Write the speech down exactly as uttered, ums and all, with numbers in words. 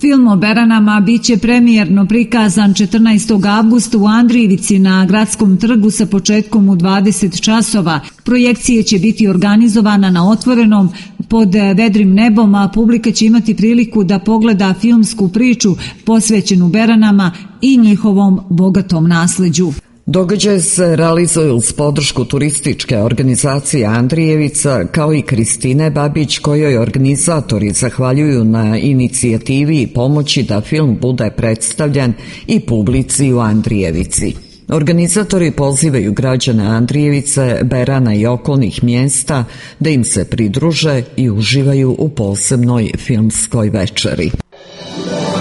Film o Beranama biće premijerno prikazan četrnaestog avgusta u Andrijevici na Gradskom trgu sa početkom u dvadeset časova. Projekcije će biti organizovana na otvorenom pod vedrim nebom, a publika će imati priliku da pogleda filmsku priču posvećenu Beranama i njihovom bogatom nasleđu. Događaj se realizuje uz podršku turističke organizacije Andrijevica kao i Kristine Babić, kojoj organizatori zahvaljuju na inicijativi i pomoći da film bude predstavljen i publici u Andrijevici. Organizatori pozivaju građane Andrijevice, Berana i okolnih mjesta da im se pridruže i uživaju u posebnoj filmskoj večeri.